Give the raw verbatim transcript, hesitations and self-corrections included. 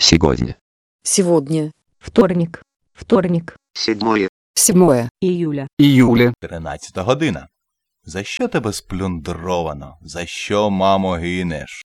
Сегодня. Сегодня. Вторник. Вторник. Седьмое. Седьмое. Июля. Июля. Тринадцята година. За що тебе сплюндровано? За що, мамо, гинеш?